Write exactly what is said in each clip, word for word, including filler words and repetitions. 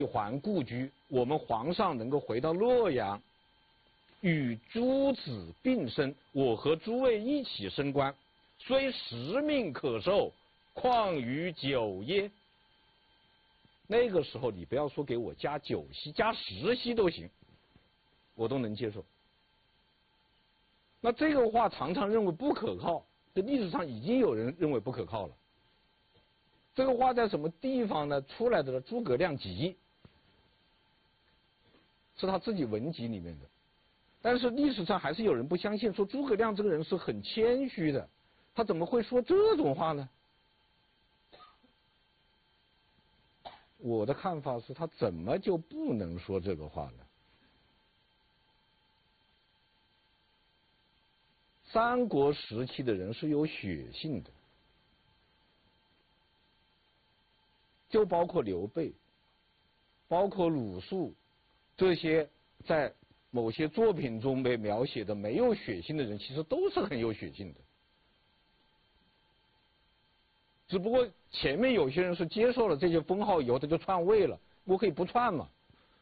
还故居，我们皇上能够回到洛阳，与诸子并生，我和诸位一起升官，虽十命可受，况于九耶？那个时候你不要说给我加九锡，加十锡都行，我都能接受。那这个话常常认为不可靠，在历史上已经有人认为不可靠了。这个话在什么地方呢？出来的《诸葛亮集》，是他自己文集里面的。但是历史上还是有人不相信，说诸葛亮这个人是很谦虚的，他怎么会说这种话呢？我的看法是他怎么就不能说这个话呢？三国时期的人是有血性的，就包括刘备，包括鲁肃，这些在某些作品中被描写的没有血性的人，其实都是很有血性的。只不过前面有些人是接受了这些封号以后，他就篡位了，我可以不篡嘛。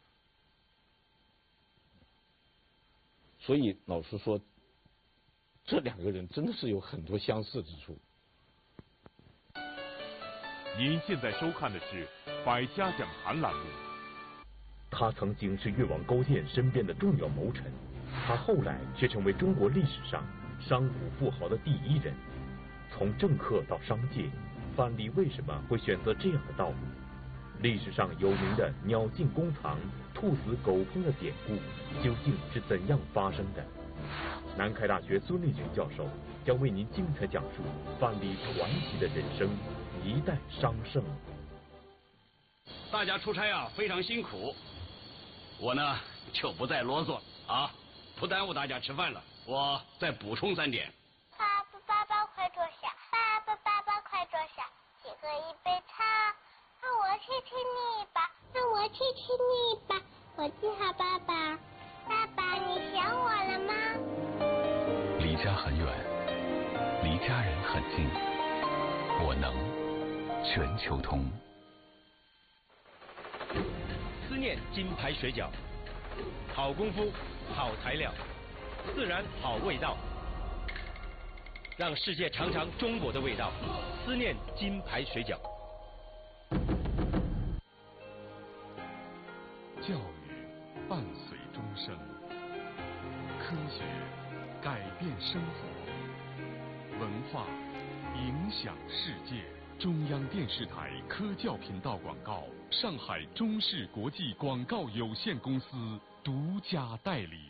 所以老实说，这两个人真的是有很多相似之处。 您现在收看的是《百家讲坛》栏目。 他曾经是越王勾践身边的重要谋臣，他后来却成为中国历史上商贾富豪的第一人。从政客到商界，范蠡为什么会选择这样的道路？历史上有名的“鸟尽弓藏，兔死狗烹”的典故究竟是怎样发生的？南开大学孙立群教授将为您精彩讲述范蠡传奇的人生，一代商圣。 大家出差啊，非常辛苦，我呢就不再啰嗦啊，不耽误大家吃饭了。我再补充三点。 爸爸，爸爸快坐下！爸爸，爸爸快坐下！请喝一杯茶。让我亲亲你吧，让我亲亲你吧，我记好爸爸。爸爸，你想我了吗？ 离家很远，离家人很近，我能全球通。 思念金牌水饺，好功夫，好材料，自然好味道，让世界尝尝中国的味道。思念金牌水饺。 教育伴随终生，科学改变生活，文化影响世界。中央电视台科教频道广告，上海中视国际广告有限公司独家代理。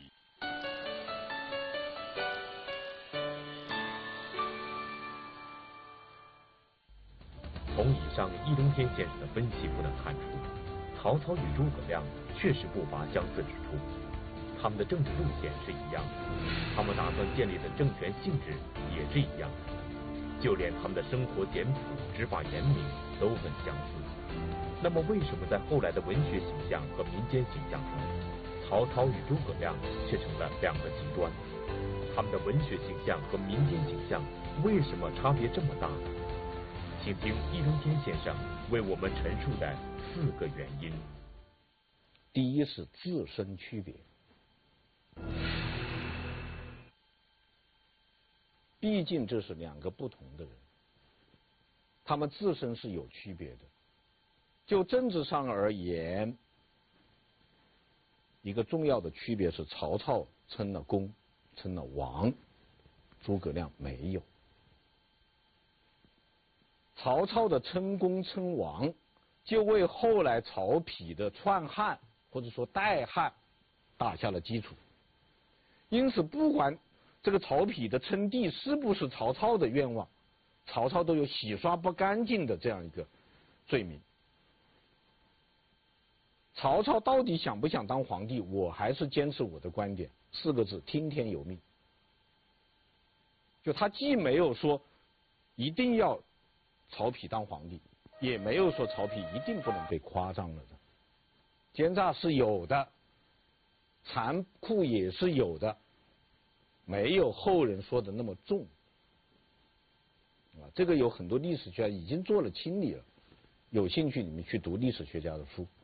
从以上易中天先生的分析不难看出，曹操与诸葛亮确实不乏相似之处，他们的政治路线是一样的，他们打算建立的政权性质也是一样的，就连他们的生活简朴、执法严明都很相似。那么为什么在后来的文学形象和民间形象中，曹操与诸葛亮却成了两个极端？他们的文学形象和民间形象为什么差别这么大呢？请听易中天先生为我们陈述的四个原因。 第一是自身区别，毕竟这是两个不同的人，他们自身是有区别的。就政治上而言，一个重要的区别是曹操称了公，称了王，诸葛亮没有。曹操的称公称王，就为后来曹丕的篡汉或者说代汉打下了基础。因此，不管这个曹丕的称帝是不是曹操的愿望，曹操都有洗刷不干净的这样一个罪名。曹操到底想不想当皇帝，我还是坚持我的观点，四个字：听天由命。就他既没有说一定要曹丕当皇帝，也没有说曹丕一定不能被夸张了的，奸诈是有的，残酷也是有的，没有后人说的那么重啊。这个有很多历史学家已经做了清理了，有兴趣你们去读历史学家的书。